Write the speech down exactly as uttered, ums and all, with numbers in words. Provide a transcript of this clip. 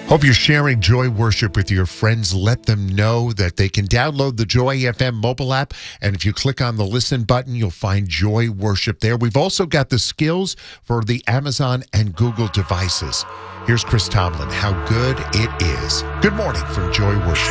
Hope you're sharing Joy Worship with your friends. Let them know that they can download the Joy F M mobile app. And if you click on the listen button, you'll find Joy Worship there. We've also got the skills for the Amazon and Google devices. Here's Chris Tomlin, How Good It Is. Good morning from Joy Worship.